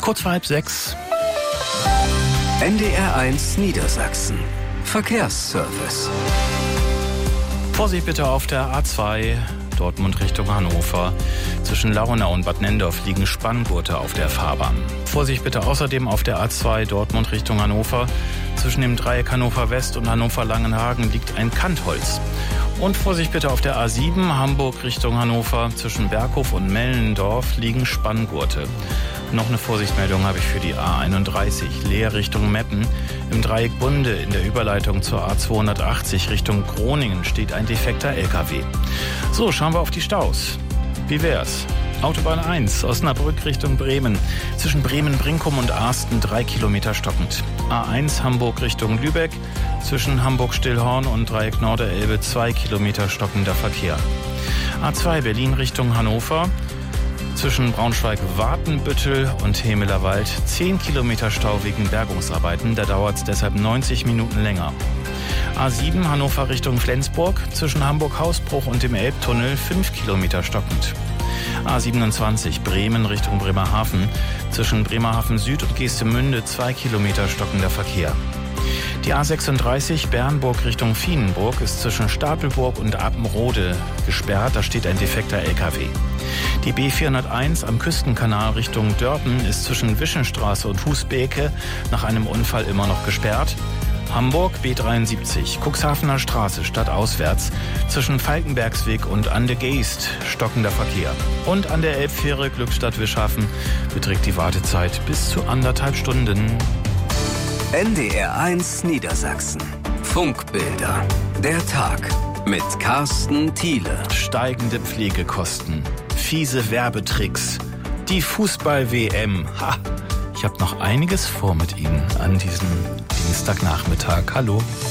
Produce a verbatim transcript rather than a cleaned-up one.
Kurz vor halb sechs. N D R eins Niedersachsen. Verkehrsservice. Vorsicht bitte auf der A zwei, Dortmund Richtung Hannover. Zwischen Launau und Bad Nendorf liegen Spanngurte auf der Fahrbahn. Vorsicht bitte außerdem auf der A zwei, Dortmund Richtung Hannover. Zwischen dem Dreieck Hannover West und Hannover Langenhagen liegt ein Kantholz. Und Vorsicht bitte auf der A sieben, Hamburg Richtung Hannover. Zwischen Berghof und Mellendorf liegen Spanngurte. Noch eine Vorsichtmeldung habe ich für die A einunddreißig, Leer Richtung Meppen. Im Dreieck Bunde in der Überleitung zur A zweihundertachtzig Richtung Groningen steht ein defekter L K W. So, schauen wir auf die Staus. Wie wär's? Autobahn eins, Osnabrück Richtung Bremen. Zwischen Bremen-Brinkum und Arsten drei Kilometer stockend. A eins Hamburg Richtung Lübeck. Zwischen Hamburg-Stillhorn und Dreieck Norderelbe zwei Kilometer stockender Verkehr. A zwei Berlin Richtung Hannover. Zwischen Braunschweig-Watenbüttel und Hemelerwald zehn Kilometer Stau wegen Bergungsarbeiten. Da dauert es deshalb neunzig Minuten länger. A sieben Hannover Richtung Flensburg. Zwischen Hamburg-Hausbruch und dem Elbtunnel fünf Kilometer stockend. A siebenundzwanzig Bremen Richtung Bremerhaven. Zwischen Bremerhaven Süd und Geestemünde zwei Kilometer stockender Verkehr. Die A sechsunddreißig Bernburg Richtung Vienenburg ist zwischen Stapelburg und Appenrode gesperrt. Da steht ein defekter L K W. Die B vierhunderteins am Küstenkanal Richtung Dörpen ist zwischen Wischenstraße und Husbeke nach einem Unfall immer noch gesperrt. Hamburg B dreiundsiebzig, Cuxhavener Straße stadtauswärts zwischen Falkenbergsweg und an der Geest stockender Verkehr. Und an der Elbfähre Glückstadt-Wischhafen beträgt die Wartezeit bis zu anderthalb Stunden. N D R eins Niedersachsen. Funkbilder. Der Tag mit Carsten Thiele. Steigende Pflegekosten, fiese Werbetricks, die Fußball-W M. Ha! Ich habe noch einiges vor mit Ihnen an diesem Dienstagnachmittag. Hallo.